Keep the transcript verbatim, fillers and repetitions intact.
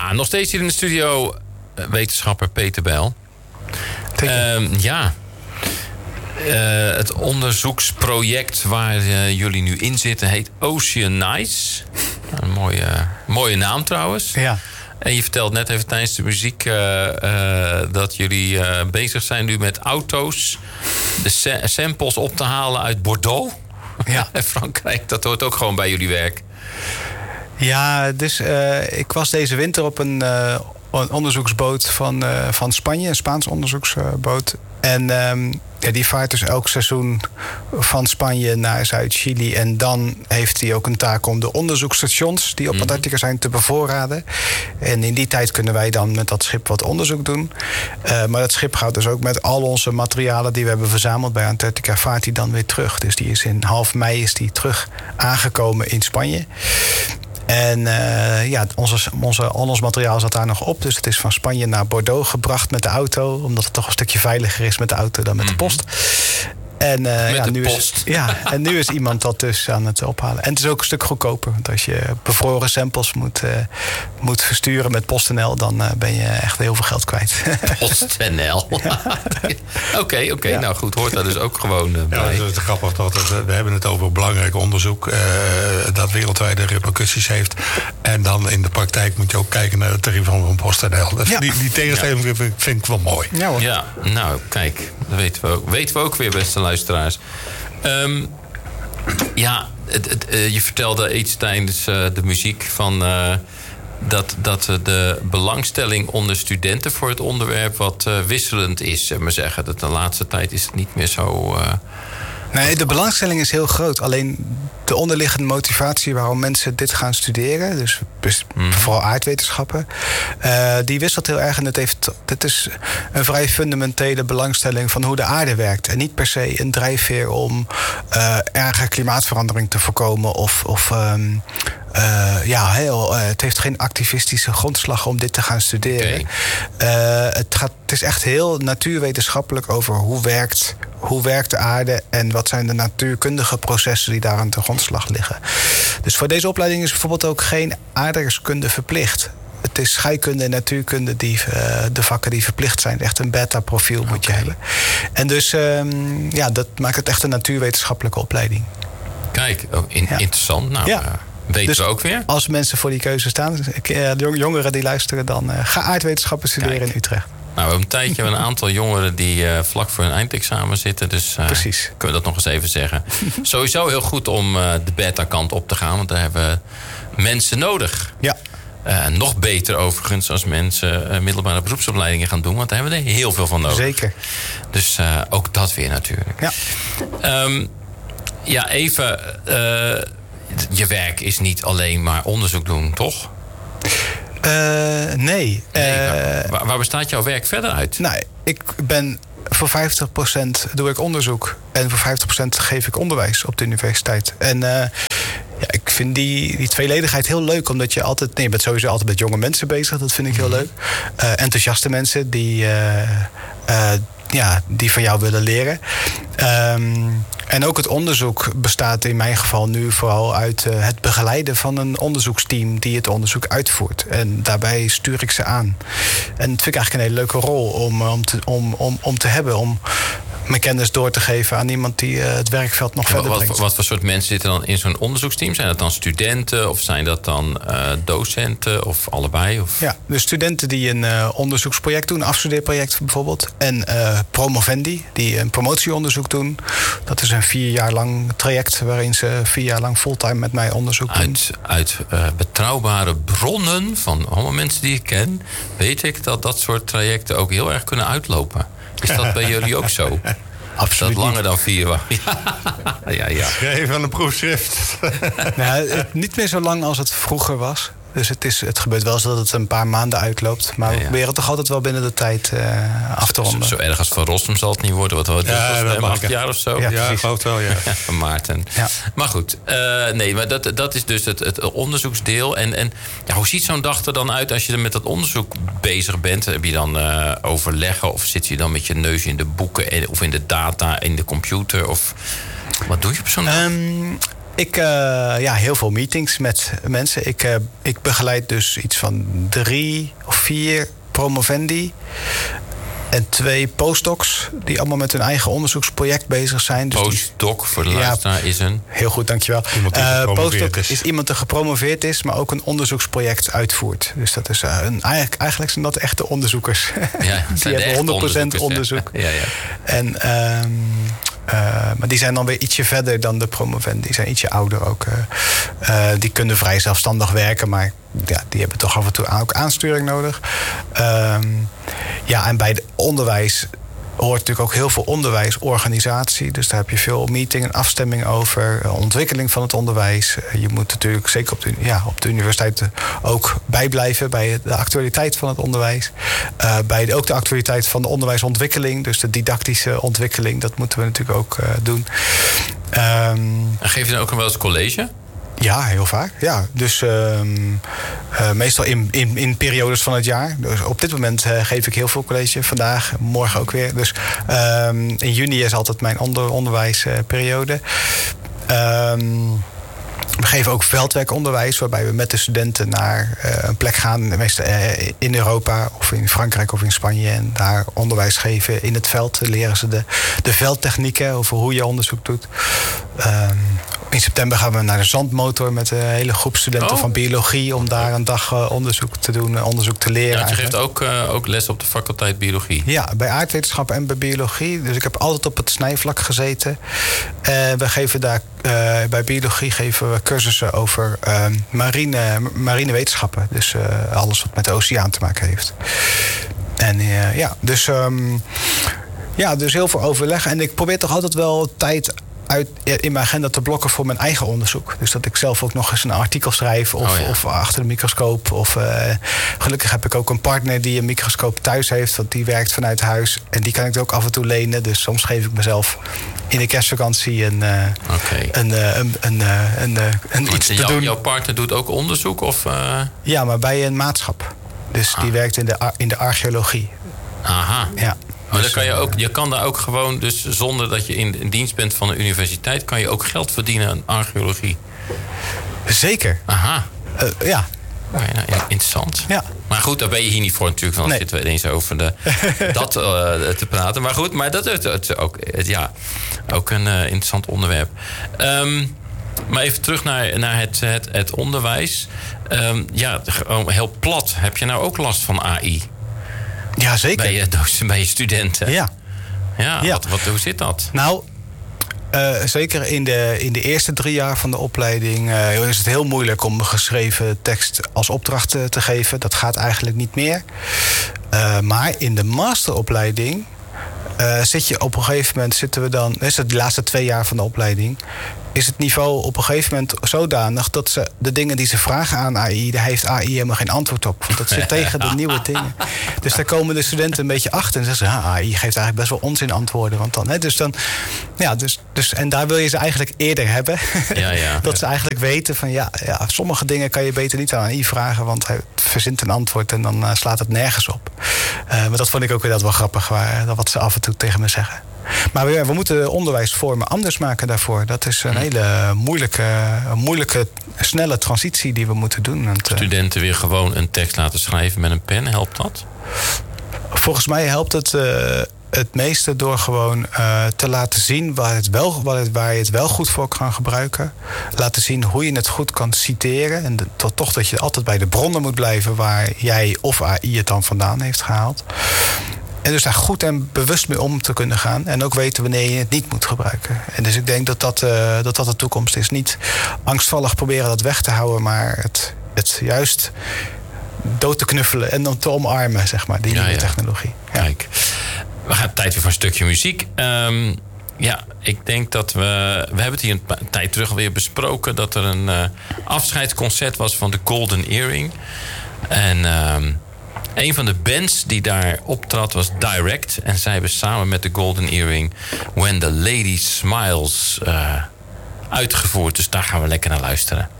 Ja, nog steeds hier in de studio uh, wetenschapper Peter Bijl. Uh, ja, uh, het onderzoeksproject waar uh, jullie nu in zitten heet Oceanize. Een mooie, uh, mooie naam trouwens. Ja. En je vertelt net even tijdens de muziek uh, uh, dat jullie uh, bezig zijn nu met auto's. De sa- samples op te halen uit Bordeaux. Ja. En Frankrijk, dat hoort ook gewoon bij jullie werk. Ja, dus uh, ik was deze winter op een, uh, een onderzoeksboot van, uh, van Spanje. Een Spaans onderzoeksboot. En um, ja, die vaart dus elk seizoen van Spanje naar Zuid-Chili. En dan heeft hij ook een taak om de onderzoeksstations die op mm-hmm. Antarctica zijn te bevoorraden. En in die tijd kunnen wij dan met dat schip wat onderzoek doen. Uh, maar dat schip gaat dus ook met al onze materialen die we hebben verzameld bij Antarctica, vaart hij dan weer terug. Dus die is in half mei is die terug aangekomen in Spanje. En uh, ja, onze, onze, al ons materiaal zat daar nog op. Dus het is van Spanje naar Bordeaux gebracht met de auto. Omdat het toch een stukje veiliger is met de auto dan met de post. En, uh, met ja, de nu post. Is, ja, en nu is iemand dat dus aan het ophalen. En het is ook een stuk goedkoper. Want als je bevroren samples moet, uh, moet versturen met PostNL, dan uh, ben je echt heel veel geld kwijt. PostNL. Oké, oké. Ja. Nou goed, hoort daar dus ook gewoon uh, bij. Ja, dat is grappig. Dat het, we hebben het over belangrijk onderzoek uh, dat wereldwijde repercussies heeft. En dan in de praktijk moet je ook kijken naar het tarief van PostNL. Dus ja. Die, die tegenstelling ja. vind ik wel mooi. Ja, hoor. Ja, nou kijk, dat weten we ook, weten we ook weer, beste luisteraars. Um, ja, het, het, uh, je vertelde iets tijdens uh, de muziek van uh, dat, dat uh, de belangstelling onder studenten voor het onderwerp wat uh, wisselend is. Zeg maar zeggen. Dat de laatste tijd is het niet meer zo. Uh, Nee, de belangstelling is heel groot. Alleen de onderliggende motivatie waarom mensen dit gaan studeren, dus, dus mm. vooral aardwetenschappen, uh, die wisselt heel erg. En het heeft, dit is een vrij fundamentele belangstelling van hoe de aarde werkt. En niet per se een drijfveer om uh, erge klimaatverandering te voorkomen. Of, of um, uh, ja, heel, uh, het heeft geen activistische grondslag om dit te gaan studeren. Okay. Uh, het, gaat, het is echt heel natuurwetenschappelijk over hoe werkt, hoe werkt de aarde en wat zijn de natuurkundige processen die daar aan de grondslag liggen. Dus voor deze opleiding is bijvoorbeeld ook geen aardrijkskunde verplicht. Het is scheikunde en natuurkunde die uh, de vakken die verplicht zijn. Echt een beta-profiel moet je okay. hebben. En dus um, ja, dat maakt het echt een natuurwetenschappelijke opleiding. Kijk, oh, in, ja. interessant. Nou, ja. uh, weten dus we ook weer. Als mensen voor die keuze staan, uh, jongeren die luisteren, dan uh, ga aardwetenschappen studeren Kijk. in Utrecht. Nou, we hebben een tijdje een aantal jongeren die uh, vlak voor hun eindexamen zitten. Dus uh, Precies. kunnen we dat nog eens even zeggen. Sowieso heel goed om uh, de beta-kant op te gaan. Want daar hebben we mensen nodig. Ja. Uh, nog beter overigens als mensen uh, middelbare beroepsopleidingen gaan doen. Want daar hebben we er heel veel van nodig. Zeker. Dus uh, ook dat weer natuurlijk. Ja, um, ja even. Uh, je werk is niet alleen maar onderzoek doen, toch? Uh, nee. nee uh, waar, waar bestaat jouw werk verder uit? Nou, ik ben voor vijftig procent doe ik onderzoek. En voor vijftig procent geef ik onderwijs op de universiteit. En uh, ja, ik vind die, die tweeledigheid heel leuk. Omdat je altijd... Nee, je bent sowieso altijd met jonge mensen bezig. Dat vind ik heel leuk. Uh, enthousiaste mensen die... Uh, uh, ja, die van jou willen leren. Um, en ook het onderzoek bestaat in mijn geval nu vooral uit uh, het begeleiden van een onderzoeksteam die het onderzoek uitvoert. En daarbij stuur ik ze aan. En dat vind ik eigenlijk een hele leuke rol om, om, te, om, om, om te hebben. Om mijn kennis door te geven aan iemand die uh, het werkveld nog verder wat, brengt. Wat voor soort mensen zitten dan in zo'n onderzoeksteam? Zijn dat dan studenten of zijn dat dan uh, docenten of allebei? Of? Ja, dus studenten die een uh, onderzoeksproject doen, een afstudeerproject bijvoorbeeld. En uh, promovendi die een promotieonderzoek doen. Dat is een vier jaar lang traject waarin ze vier jaar lang fulltime met mij onderzoek doen. Uit, uit uh, betrouwbare bronnen van allemaal mensen die ik ken, weet ik dat dat soort trajecten ook heel erg kunnen uitlopen. Is dat bij jullie ook zo? Absoluut dat langer niet. dan vier was. Ja, ja, ja. Schrijven aan een proefschrift. Nou, het, niet meer zo lang als het vroeger was. Dus het, is, het gebeurt wel eens dat het een paar maanden uitloopt. Maar ja, ja. we proberen het toch altijd wel binnen de tijd uh, af te ronden. Zo, zo erg als Van Rossum zal het niet worden. Wat we ja, dat acht jaar of zo. Ja, ja, ik geloof wel, ja. ja van Maarten. Ja. Maar goed, uh, nee, maar dat, dat is dus het, het onderzoeksdeel. En, en ja, hoe ziet zo'n dag er dan uit als je er met dat onderzoek bezig bent? Heb je dan uh, overleggen of zit je dan met je neus in de boeken of in de data, in de computer? Of wat doe je op zo'n dag? Um, Ik, uh, ja, heel veel meetings met mensen. Ik, uh, ik begeleid dus iets van drie of vier promovendi. En twee postdocs die allemaal met hun eigen onderzoeksproject bezig zijn. Dus Postdoc, voor de luisteraar, ja, is een... Heel goed, dankjewel. Uh, postdoc is. is iemand die gepromoveerd is, maar ook een onderzoeksproject uitvoert. Dus dat is uh, een, eigenlijk, eigenlijk zijn dat echte onderzoekers. Ja, die hebben honderd procent onderzoek. Ja, ja. En, um, uh, maar die zijn dan weer ietsje verder dan de promovendi. Die zijn ietsje ouder ook. Uh, uh, die kunnen vrij zelfstandig werken, maar ja, die hebben toch af en toe ook aansturing nodig. Um, ja, en bij het onderwijs hoort natuurlijk ook heel veel onderwijsorganisatie. Dus daar heb je veel meeting en afstemming over. Ontwikkeling van het onderwijs. Je moet natuurlijk zeker op de, ja, op de universiteit ook bijblijven bij de actualiteit van het onderwijs. Uh, bij de, ook de actualiteit van de onderwijsontwikkeling. Dus de didactische ontwikkeling. Dat moeten we natuurlijk ook uh, doen. Um, en geef je dan ook nog wel eens college? Ja, heel vaak. Ja. Dus uh, uh, meestal in, in, in periodes van het jaar. Dus op dit moment uh, geef ik heel veel college. Vandaag, morgen ook weer. Dus uh, in juni is altijd mijn onder, onderwijsperiode. Uh, We geven ook veldwerkonderwijs, waarbij we met de studenten naar uh, een plek gaan, meestal uh, in Europa of in Frankrijk of in Spanje, en daar onderwijs geven in het veld. Leren ze de, de veldtechnieken over hoe je onderzoek doet. Um, in september gaan we naar de zandmotor met een hele groep studenten oh. van biologie, om daar een dag uh, onderzoek te doen, uh, onderzoek te leren. Ja, je geeft ook, uh, ook les op de faculteit biologie. Ja, bij aardwetenschappen en bij biologie. Dus ik heb altijd op het snijvlak gezeten. Uh, we geven daar uh, bij biologie geven we cursussen over uh, marine, marine wetenschappen. Dus uh, alles wat met de oceaan te maken heeft. En uh, ja, dus, um, ja, dus heel veel overleg. En ik probeer toch altijd wel tijd uit in mijn agenda te blokken voor mijn eigen onderzoek. Dus dat ik zelf ook nog eens een artikel schrijf of, oh ja. of achter de microscoop. Of uh, gelukkig heb ik ook een partner die een microscoop thuis heeft, want die werkt vanuit huis. En die kan ik ook af en toe lenen. Dus soms geef ik mezelf in de kerstvakantie een, uh, okay. een, uh, een, een, een, een, een iets te jou, doen. Jouw partner doet ook onderzoek? Of, uh... Ja, maar bij een maatschap. Dus ah. die werkt in de, in de archeologie. Aha. Ja. Maar dan kan je, ook, je kan daar ook gewoon, dus zonder dat je in, in dienst bent van een universiteit, kan je ook geld verdienen aan archeologie. Zeker. Aha. Uh, ja. Nou ja, ja, interessant. Ja. Maar goed, daar ben je hier niet voor natuurlijk. Want dan nee. zitten we ineens over de, dat uh, te praten. Maar goed, maar dat is het, ook, het, ja, ook een uh, interessant onderwerp. Um, maar even terug naar, naar het, het, het onderwijs. Um, ja, gewoon heel plat. Heb je nou ook last van A I? Ja, zeker. Bij je, bij je studenten? Ja. Ja, ja. Wat, wat, hoe zit dat? Nou, uh, zeker in de, in de eerste drie jaar van de opleiding Uh, is het heel moeilijk om geschreven tekst als opdracht te, te geven. Dat gaat eigenlijk niet meer. Uh, maar in de masteropleiding Uh, zit je op een gegeven moment, zitten we dan, is het de laatste twee jaar van de opleiding, is het niveau op een gegeven moment zodanig dat ze de dingen die ze vragen aan A I, daar heeft A I helemaal geen antwoord op. Want dat zit tegen de nieuwe dingen. Dus daar komen de studenten een beetje achter en zeggen ze, ah, A I geeft eigenlijk best wel onzin antwoorden. Want dan, hè, dus dan, ja, dus, dus, en daar wil je ze eigenlijk eerder hebben. Ja, ja, dat ja. ze eigenlijk weten van, ja, ja, sommige dingen kan je beter niet aan A I vragen, want hij verzint een antwoord en dan uh, slaat het nergens op. Uh, maar dat vond ik ook weer dat wel grappig, waar, dat wat ze af en toe tegen me zeggen. Maar we, we moeten onderwijsvormen anders maken daarvoor. Dat is een hele moeilijke, moeilijke, snelle transitie die we moeten doen. Want, studenten weer gewoon een tekst laten schrijven met een pen, helpt dat? Volgens mij helpt het uh, het meeste door gewoon uh, te laten zien waar, het wel, waar, het, waar je het wel goed voor kan gebruiken. Laten zien hoe je het goed kan citeren. En de, tot, toch dat je altijd bij de bronnen moet blijven waar jij of A I het dan vandaan heeft gehaald. En dus daar goed en bewust mee om te kunnen gaan. En ook weten wanneer je het niet moet gebruiken. En dus ik denk dat dat, uh, dat, dat de toekomst is. Niet angstvallig proberen dat weg te houden, maar het, het juist dood te knuffelen en dan te omarmen, zeg maar, die ja, nieuwe ja. technologie. Ja. Kijk, we gaan tijd weer voor een stukje muziek. Um, ja, ik denk dat we... We hebben het hier een tijd terug alweer besproken, dat er een uh, afscheidsconcert was van de Golden Earring. En Um, een van de bands die daar optrad was Direct. En zij hebben samen met de Golden Earring When the Lady Smiles uh, uitgevoerd. Dus daar gaan we lekker naar luisteren.